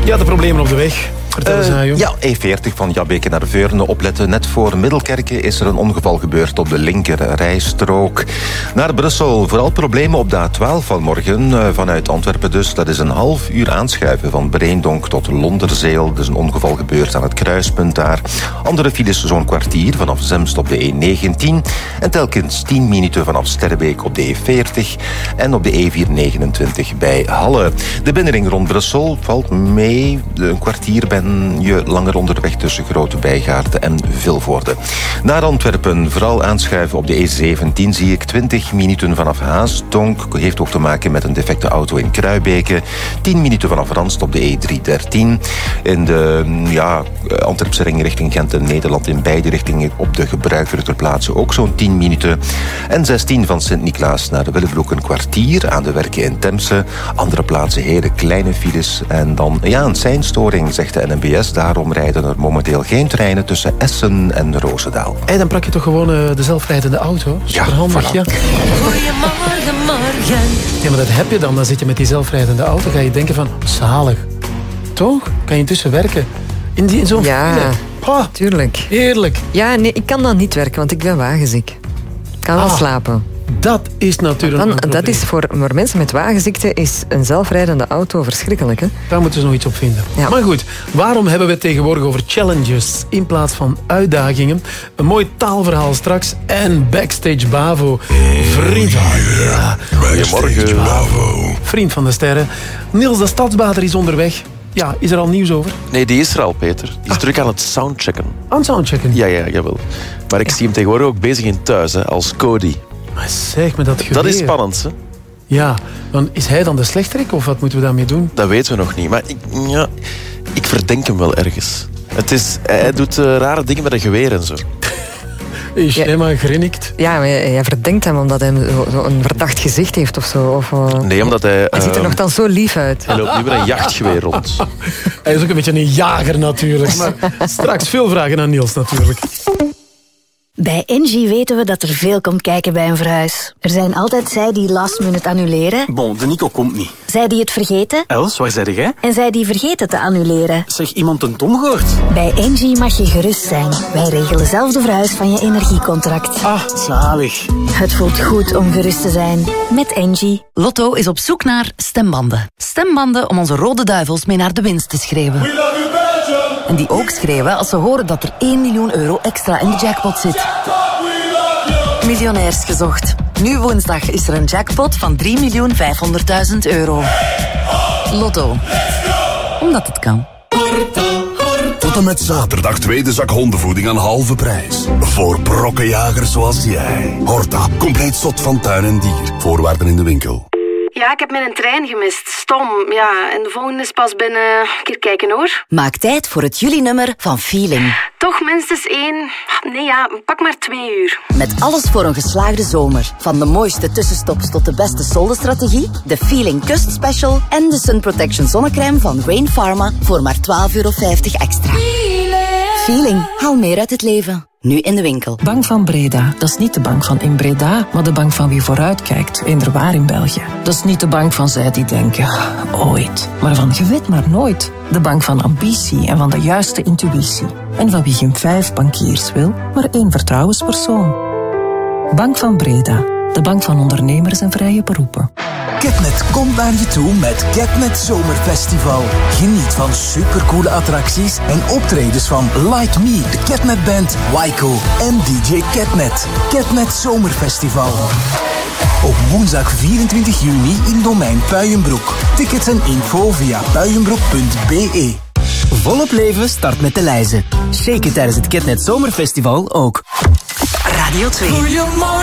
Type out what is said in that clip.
Ja, de problemen op de weg. Vertel eens aan, joh. Ja, E40 van Jabbeke naar Veurne. Opletten, net voor Middelkerke is er een ongeval gebeurd op de linker rijstrook. Naar Brussel, vooral problemen op de A12 vanmorgen. Vanuit Antwerpen dus. Dat is een half uur aanschuiven van Breendonk tot Londerzeel. Er is een ongeval gebeurd aan het kruispunt daar. Andere files zo'n kwartier vanaf Zemst op de E19. En telkens 10 minuten vanaf Sterrebeek op de E40. En op de E429 bij Halle. De binnenring rond Brussel valt mee. Een kwartier ben je langer onderweg tussen Grote Bijgaarden en Vilvoorde. Naar Antwerpen, vooral aanschuiven op de E17 zie ik 20 minuten vanaf Haasdonk. Heeft ook te maken met een defecte auto in Kruibeke. 10 minuten vanaf Ranst op de E313. In de Antwerpse ring richting Gent en Nederland in beide richtingen op de gebruiker ter plaatse ook zo'n 10 minuten. En 16 van Sint-Niklaas naar de Willebroek een kwartier aan de werken in Temse. Andere plaatsen hele kleine files. En dan een seinstoring, zegt de NMBS. Daarom rijden er momenteel geen treinen tussen Essen en Roosendaal. En dan plak je toch gewoon de zelfrijdende auto? Superhandig, voilà. ja. Goedemorgen, morgen. Ja, maar dat heb je dan. Dan zit je met die zelfrijdende auto. Ga je denken van, zalig. Toch? Kan je intussen werken? In zo'n file. Tuurlijk. Heerlijk. Ja, nee, ik kan dan niet werken, want ik ben wagenziek. Ik kan wel slapen. Dat is natuurlijk een probleem. Dat is voor mensen met wagenziekte is een zelfrijdende auto verschrikkelijk. Hè? Daar moeten ze nog iets op vinden. Ja. Maar goed, waarom hebben we het tegenwoordig over challenges in plaats van uitdagingen? Een mooi taalverhaal straks en Backstage Bavo. Vriend Goedemorgen, Bavo. Vriend van de sterren. Niels, de stadsbader is onderweg. Ja, is er al nieuws over? Nee, die is er al, Peter. Die is druk aan het soundchecken. Aan het soundchecken? Ja, jawel. Maar ik zie hem tegenwoordig ook bezig in thuis, hè, als Cody. Maar zeg me dat geweer. Dat is spannend, hè? Ja, dan is hij dan de slechterik of wat moeten we daarmee doen? Dat weten we nog niet, maar ik verdenk hem wel ergens. Hij doet rare dingen met een geweer en zo. Is helemaal grinnikt? Ja, maar jij verdenkt hem omdat hij zo een verdacht gezicht heeft of zo. Of, nee, omdat hij... Hij ziet er nogthans zo lief uit. Hij loopt nu met een jachtgeweer rond. Hij is ook een beetje een jager natuurlijk. Maar straks veel vragen aan Niels natuurlijk. Bij Engie weten we dat er veel komt kijken bij een verhuis. Er zijn altijd zij die last minute annuleren. Bon, de Nico komt niet. Zij die het vergeten. Els, waar zei jij? En zij die vergeten te annuleren. Zeg, iemand een Tom gehoord? Bij Engie mag je gerust zijn. Wij regelen zelf de verhuis van je energiecontract. Ah, zalig. Het voelt goed om gerust te zijn. Met Engie. Lotto is op zoek naar stembanden. Stembanden om onze rode duivels mee naar de winst te schreeuwen. En die ook schreeuwen als ze horen dat er 1 miljoen euro extra in de jackpot zit. Miljonairs gezocht. Nu woensdag is er een jackpot van 3.500.000 euro. Lotto. Omdat het kan. Tot en met zaterdag tweede zak hondenvoeding aan halve prijs. Voor brokkenjagers zoals jij. Horta, compleet zot van tuin en dier. Voorwaarden in de winkel. Ja, ik heb mijn trein gemist. Stom, ja. En de volgende is pas binnen... Een keer kijken, hoor. Maak tijd voor het juli-nummer van Feeling. Toch minstens 1... Nee, ja, pak maar 2 uur. Met alles voor een geslaagde zomer. Van de mooiste tussenstops tot de beste soldenstrategie, de Feeling Kust Special en de Sun Protection zonnecrème van Rain Pharma voor maar €12,50 extra. Feeling, haal meer uit het leven. Nu in de winkel. Bank van Breda, dat is niet de bank van in Breda, maar de bank van wie vooruitkijkt, inderwaar in België. Dat is niet de bank van zij die denken, ooit, maar van je weet maar nooit. De bank van ambitie en van de juiste intuïtie. En van wie geen 5 bankiers wil, maar 1 vertrouwenspersoon. Bank van Breda, de bank van ondernemers en vrije beroepen. Ketnet komt naar je toe met Ketnet Zomerfestival. Geniet van supercoole attracties en optredens van Like Me, de Ketnet Band, Waiko en DJ Ketnet. Ketnet Zomerfestival. Op woensdag 24 juni in Domein Puijenbroek. Tickets en info via puijenbroek.be. Volop leven start met de lijzen. Shake it tijdens het Ketnet Zomerfestival ook. Radio 2.